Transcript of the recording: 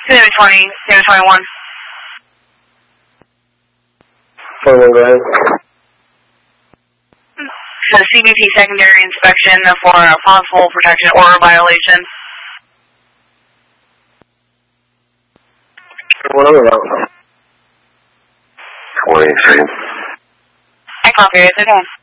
Stand 20, stand 21. 21, go ahead. So CBP secondary inspection for a possible protection order violation. What other route? 23. I copy it. They're done.